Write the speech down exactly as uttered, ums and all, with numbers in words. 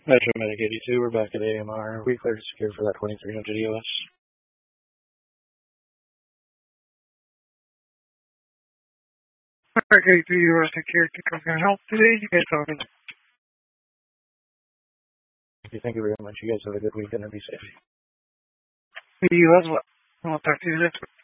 Metro Medic eighty-two, we're back at A M R. We cleared to secure for that twenty-three hundred E O S. Alright, eighty-two, you are secured to come and help today. You guys talking? Thank you very much. You guys have a good weekend and be safe. You as well. I'll talk to you next week.